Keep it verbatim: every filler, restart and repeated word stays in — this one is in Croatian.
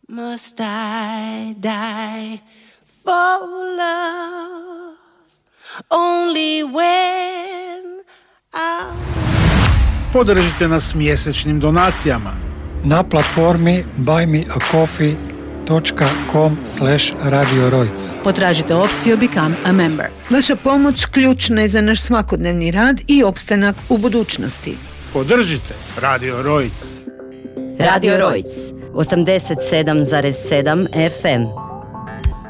Must I die for love only when I'm... Podržite nas mjesečnim donacijama na platformi buy me a coffee dot com slash radio rojc. Potražite opciju Become a Member. Vaša pomoć ključna je za naš svakodnevni rad i opstanak u budućnosti. Podržite Radio Rojc. Radio Rojc, osamdeset sedam zarez sedam F M.